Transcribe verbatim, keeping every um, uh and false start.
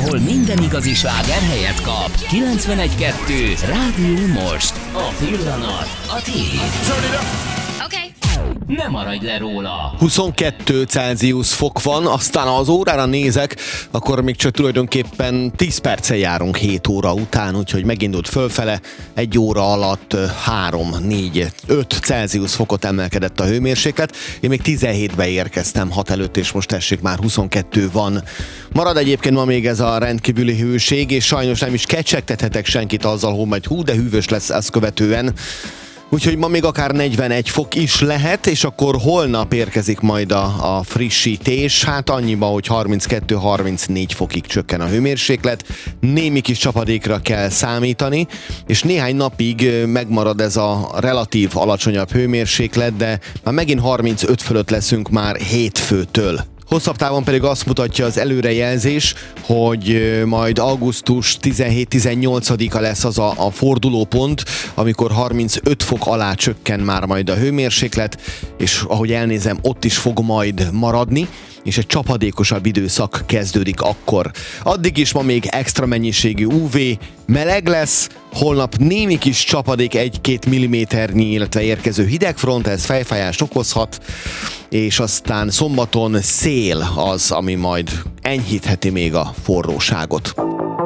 ahol minden igazi sláger helyet kap. kilencvenegy kettő Rádió Most. A pillanat a tiéd. Ne maradj le róla! huszonkettő Celsius fok van, aztán ha az órára nézek, akkor még csak tulajdonképpen tíz perccel járunk hét óra után, úgyhogy megindult fölfele, egy óra alatt három, négy, öt Celsius fokot emelkedett a hőmérséklet. Én még tizenhétbe érkeztem hat előtt, és most tessék, már huszonkettő van. Marad egyébként ma még ez a rendkívüli hőség, és sajnos nem is kecsegtethetek senkit azzal, hogy majd hú, de hűvös lesz ezt követően. Úgyhogy ma még akár negyvenegy fok is lehet, és akkor holnap érkezik majd a, a frissítés. Hát annyiba, hogy harminckettő harmincnégy fokig csökken a hőmérséklet. Némi kis csapadékra kell számítani, és néhány napig megmarad ez a relatív alacsonyabb hőmérséklet, de már megint harmincöt fölött leszünk már hétfőtől. Hosszabb távon pedig azt mutatja az előrejelzés, hogy majd augusztus tizenhét-tizennyolcadika lesz az a, a fordulópont, amikor harmincöt fok alá csökken már majd a hőmérséklet, és ahogy elnézem, ott is fog majd maradni, és egy csapadékosabb időszak kezdődik akkor. Addig is ma még extra mennyiségű ú vé, meleg lesz, holnap némi kis csapadék, egy-két milliméternyi, illetve érkező hidegfront, ez fejfájást okozhat, és aztán szombaton szél az, ami majd enyhítheti még a forróságot.